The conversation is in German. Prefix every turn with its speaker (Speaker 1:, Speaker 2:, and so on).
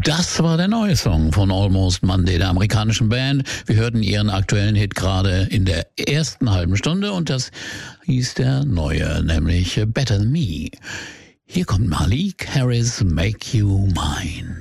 Speaker 1: Das war der neue Song von Almost Monday, der amerikanischen Band. Wir hörten ihren aktuellen Hit gerade in der ersten halben Stunde und das hieß der neue, nämlich Better Than Me. Hier kommt Malik Harris, Make You Mine.